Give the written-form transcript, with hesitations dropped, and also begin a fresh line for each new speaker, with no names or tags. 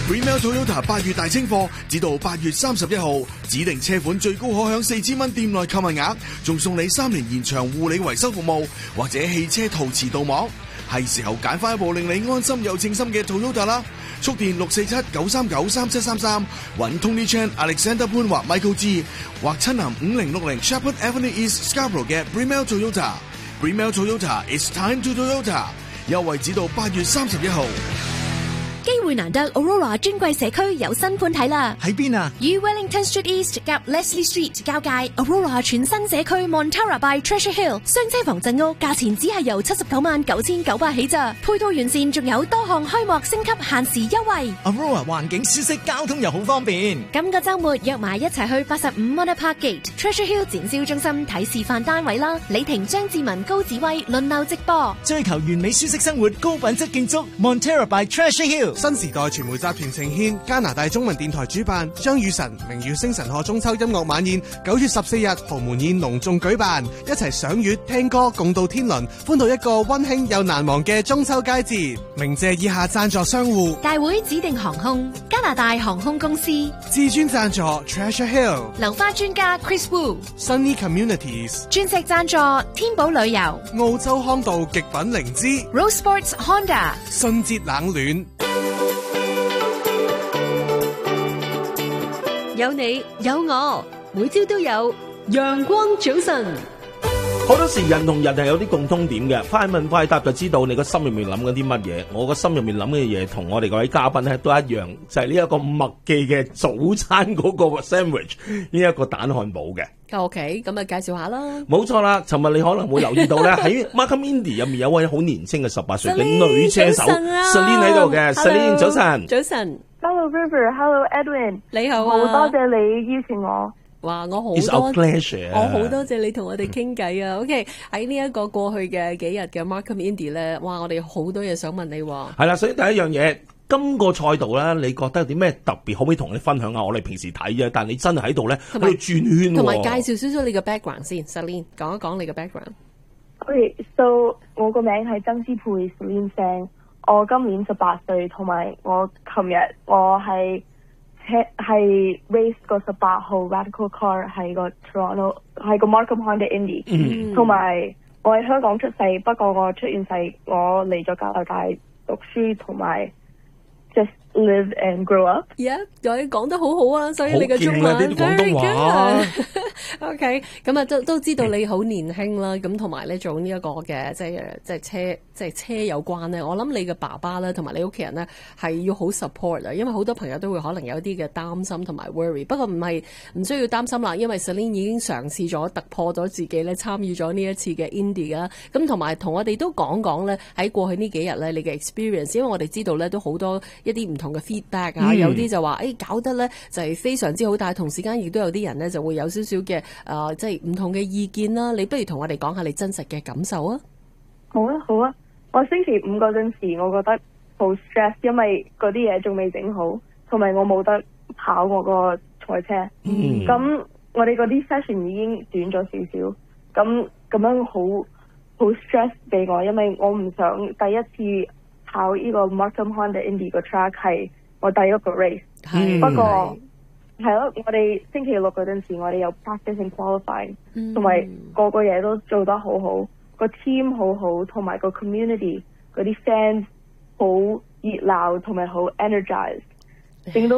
Bremel Toyota 8月大清貨，至到8月31號，指定車款最高可享4000蚊店內購物額，仲送你3年延長護理維修服務，或者汽車陶瓷鍍膜。係時候揀翻一部令你安心又稱心嘅 Toyota 啦！速電647-939-3733，揾 Tony Chan、Alexander 潘或 Michael G， 或親臨5060 Shepherd Avenue East Scarborough 嘅 Bremel Toyota。Bremel Toyota It's time to Toyota， 優惠至到8月31號。
機會難得 ，Aurora 尊貴社區有新盤睇啦！
喺邊啊？
於 Wellington Street East 夾 Leslie Street 交界 ，Aurora 全新社區 Montara by Treasure Hill 雙車房鎮屋，價錢只係由799900起咋，配套完善，仲有多項開幕升級限時優惠。
Aurora 環境舒適，交通又好方便。
今個週末約埋一齊去85 Mona Park Gate Treasure Hill 展銷中心睇示範單位啦！李婷、張志文、高子威輪流直播，
追求完美舒適生活，高品質建築 Montara by Treasure Hill。
新時代傳媒集團呈獻加拿大中文電台主辦張雨晨明耀星辰賀中秋音樂晚宴，9月14日豪門宴隆重舉辦，一齊賞月聽歌共度天倫，歡度一個溫馨又難忘嘅中秋佳節。鳴謝以下贊助商戶：
大會指定航空、加拿大航空公司、
至尊贊助 Treasure Hill、
流花專家 Chris Wu、Sunny
Communities、
鑽石贊助天寶旅遊、
澳洲康道極品靈芝、
Rose Sports Honda、
信捷冷暖。
有你有我，每朝都有陽光早晨。
好多時人同人係有啲共通點嘅，快問快答就知道你個心入面諗緊啲乜嘢。我個心入面諗嘅嘢同我哋嗰位嘉賓咧都一樣，就係呢一個麥記嘅早餐嗰個 sandwich， 呢一個蛋漢堡嘅。
OK， 咁啊介紹下啦。
冇錯啦，尋日你可能會留意到咧，喺 Markham Indy 入面有位好年輕嘅18歲嘅女車手 Celine 喺度嘅。Celine 早晨，
早晨。
Hello River，Hello Edwin，
你好
好多謝你邀請我。
哇，我好
多 pleasure，
我好多謝你同我哋傾偈啊。OK， 喺呢一個過去嘅幾日嘅 Markham Indy 咧，哇，我哋好多嘢想問你。
係啦，所以第一樣嘢，今個賽道咧，你覺得有啲咩特別？可唔可以同你分享下？我哋平時睇啫，但係你真係喺度咧喺度轉圈，
同埋介紹少少你嘅 background 先。Celine 講一講你嘅
background。Okay，so 我個名係曾思佩 Celine Sang， 我今年18歲，同埋我琴日我係 race 個18號 Radical Car 係個 Toronto 係個 Markham Honda Indy，同埋我喺香港出世，不過我出完世我嚟咗加拿大讀書，同埋 just live and grow up。
Yeah， 你講得好好啊，所以你嘅中文
啲廣東話。
OK， 咁啊都知道你好年輕啦，咁同埋咧做呢一個嘅即係車有關咧，我諗你嘅爸爸咧同埋你屋企人咧係要好 support 啊，因為好多朋友都會可能有啲嘅擔心同埋 worry， 不過唔需要擔心啦，因為 Celine 已經嘗試咗突破咗自己咧，參與咗呢一次嘅 Indy 啦，咁同埋同我哋都講講咧喺過去呢幾日咧你嘅 experience， 因為我哋知道咧都好多一啲唔同嘅 feedback 啊，有啲就話搞得咧就係非常之好，但係同時間亦都有啲人咧就會有少少嘅即係唔同嘅意見啦。你不如同我哋講下你真實嘅感受啊。
好啊，好啊。我星期5嗰陣時，我覺得好 stress， 因為嗰啲嘢仲未整好，同埋我冇得跑我個賽車。咁我哋嗰啲 session 已經短咗少少，咁樣好 stress 俾我，因為我唔想第一次跑呢個 Markham Honda Indy 個 track 係我第一個 race。不過係咯，我哋星期6嗰陣時，我哋有 practice and qualifying， 同埋個嘢都做得好好，個 team 好好，同埋個 community 嗰啲 fans 好熱鬧，同埋好 energized，令到